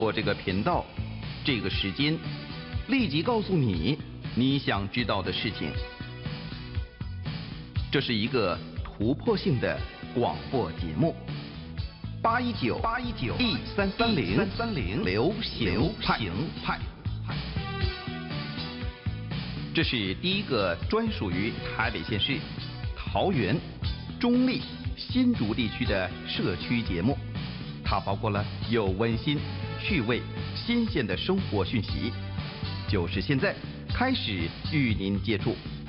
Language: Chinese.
我这个频道，这个时间，立即告诉你你想知道的事情。这是一个突破性的广播节目。8191330流行派。这是第一个专属于台北县市、桃园、中立、新竹地区的社区节目。它包括了有温馨、趣味、新鲜的生活讯息，就是现在开始与您接触。